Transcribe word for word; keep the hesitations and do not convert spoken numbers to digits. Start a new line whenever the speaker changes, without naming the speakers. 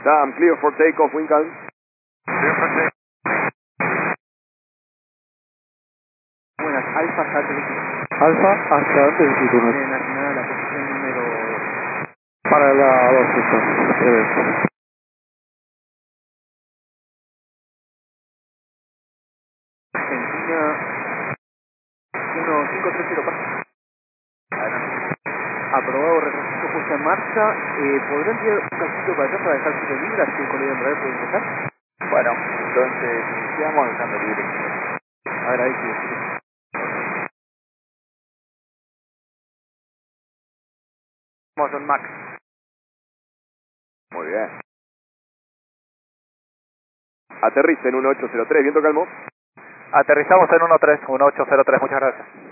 Sam, clear for takeoff, wind calm.
Clear for takeoff.
Buenas, Alfa hasta antes de
Alfa hasta antes del túnel.
en asignada la posición número
Para la dos está.
Argentina uno cinco tres cero para. Aprobado, retroceso puesta en marcha. Eh, ¿Podrán tirar un cachito para atrás para dejar tiro libre así el colega en radio puede empezar?
Bueno, entonces iniciamos dejando libre.
Agradecido.
Vamos un Max.
Muy bien. Aterriza en uno ocho cero tres, viento calmo.
Aterrizamos en uno tres, uno ocho cero tres, muchas gracias.